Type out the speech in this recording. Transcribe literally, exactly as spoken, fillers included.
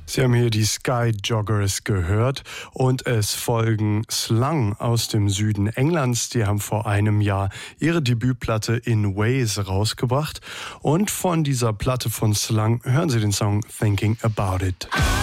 Sie haben hier die Sky Joggers gehört und es folgen Slung aus dem Süden Englands. Die haben vor einem Jahr ihre Debütplatte In Ways rausgebracht. Und von dieser Platte von Slung hören Sie den Song Thinking About It.